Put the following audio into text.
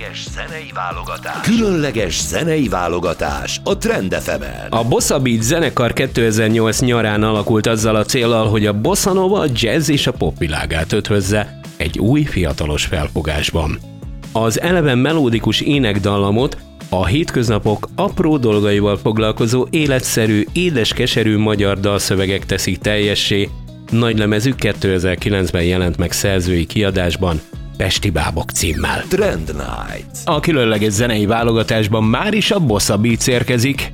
Különleges zenei válogatás a Trend FM-en. A Bossa Beat zenekar 2008 nyarán alakult azzal a céllal, hogy a bossa nova, a jazz és a pop világát ötvözze egy új, fiatalos felfogásban. Az eleven melódikus énekdallamot a hétköznapok apró dolgaival foglalkozó életszerű, édes-keserű magyar dalszövegek teszik teljessé. Nagylemezük 2009-ben jelent meg szerzői kiadásban, Pesti Bábok címmel. Trend Night. A különleges zenei válogatásban máris a Bossa Beat érkezik.